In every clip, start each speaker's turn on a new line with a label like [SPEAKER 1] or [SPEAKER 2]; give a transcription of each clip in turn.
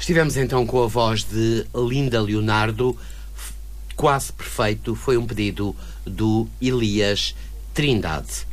[SPEAKER 1] Estivemos então com a voz de Linda Leonardo, Quase Perfeito, foi um pedido do Elias Trindade.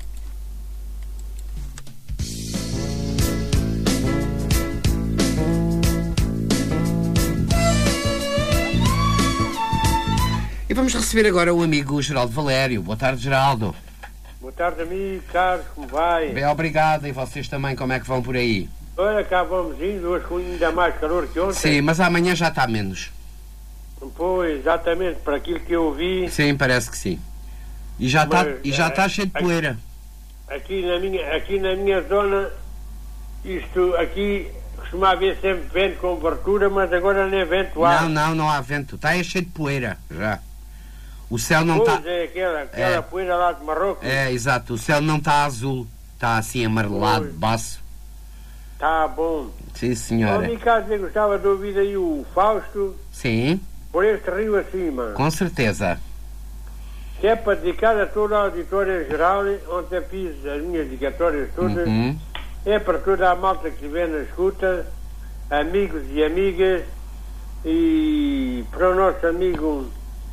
[SPEAKER 1] E vamos receber agora o amigo Geraldo Valério. Boa tarde, Geraldo.
[SPEAKER 2] Boa tarde, amigo Carlos, como vai?
[SPEAKER 1] Bem, obrigado. E vocês também, como é que vão por aí?
[SPEAKER 2] Olha, cá vamos indo, hoje com ainda mais calor que ontem.
[SPEAKER 1] Sim, mas amanhã já está menos.
[SPEAKER 2] Pois, exatamente, para aquilo que eu vi.
[SPEAKER 1] Sim, parece que sim. E já está cheio de poeira.
[SPEAKER 2] Aqui na minha zona, isto aqui costuma haver sempre vento com abertura, mas agora não é vento ar.
[SPEAKER 1] Não há vento. Está cheio de poeira, já. O céu não está...
[SPEAKER 2] Pois, é aquela poeira lá de Marrocos.
[SPEAKER 1] É, exato. O céu não está azul. Está assim amarelado, de baço.
[SPEAKER 2] Está bom.
[SPEAKER 1] Sim, senhora.
[SPEAKER 2] Amigo Carlos, eu gostava de ouvir aí o Fausto.
[SPEAKER 1] Sim.
[SPEAKER 2] Por este rio acima.
[SPEAKER 1] Com certeza.
[SPEAKER 2] Que é para dedicar a toda a auditória geral, onde eu fiz as minhas dedicatórias todas. É para toda a malta que estiver na escuta, amigos e amigas, e para o nosso amigo,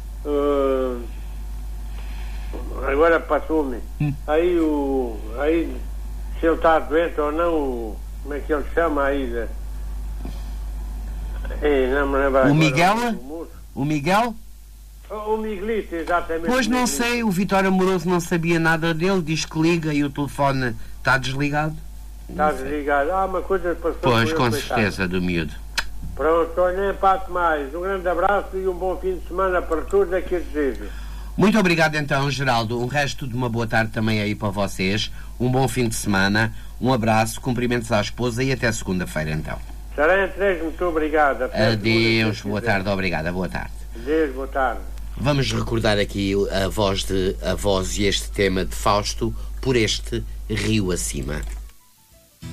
[SPEAKER 2] agora passou-me, aí se ele está doente ou não, como é que ele chama aí? Não me lembro.
[SPEAKER 1] O Miguel? O Miguel?
[SPEAKER 2] O Miguelito, exatamente.
[SPEAKER 1] Pois não sei, o Vitório Amoroso não sabia nada dele, diz que liga e o telefone está desligado.
[SPEAKER 2] Está desligado. Uma coisa passou.
[SPEAKER 1] Pois, com certeza, do miúdo.
[SPEAKER 2] Pronto, olha, nem passo mais. Um grande abraço e um bom fim de semana para todos aqui a desejo.
[SPEAKER 1] Muito obrigado então, Geraldo. Um resto de uma boa tarde também aí para vocês. Um bom fim de semana. Um abraço, cumprimentos à esposa e até segunda-feira então.
[SPEAKER 2] Sarante, muito obrigado.
[SPEAKER 1] Adeus, boa tarde, obrigada, boa tarde.
[SPEAKER 2] Adeus, boa tarde.
[SPEAKER 1] Vamos recordar aqui a voz e este tema de Fausto, Por Este Rio Acima.